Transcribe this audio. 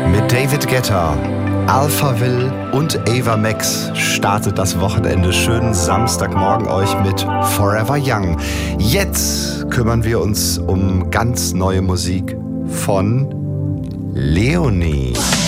Mit David Guetta, Alphaville und Ava Max startet das Wochenende. Schönen Samstagmorgen euch mit Forever Young. Jetzt kümmern wir uns um ganz neue Musik von Leonie.